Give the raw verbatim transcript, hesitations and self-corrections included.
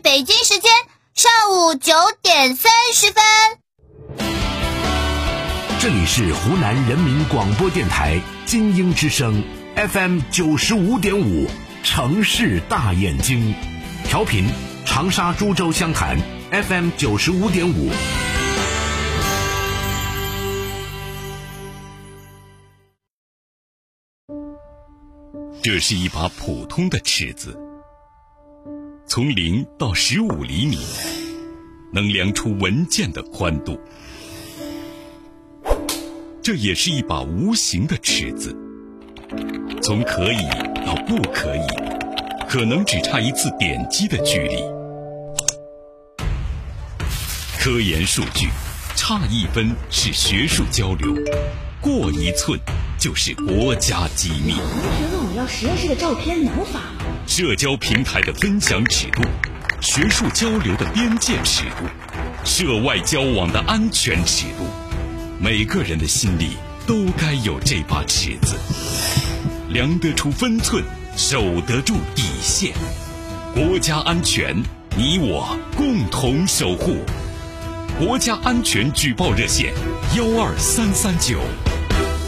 北京时间上午九点三十分。 这里是湖南人民广播电台金鹰之声 F M 九十五点五，城市大眼睛，调频长沙、株洲、湘潭 F M 九十五点五。 这是一把普通的尺子，从零到十五厘米，能量出文件的宽度。这也是一把无形的尺子，从可以到不可以，可能只差一次点击的距离。科研数据，差一分是学术交流，过一寸就是国家机密。 同学问我要实验室的照片，能发吗？ 社交平台的分享尺度，学术交流的边界尺度，涉外交往的安全尺度，每个人的心里都该有这把尺子，量得出分寸，守得住底线。国家安全，你我共同守护。国家安全举报热线：幺二三三九。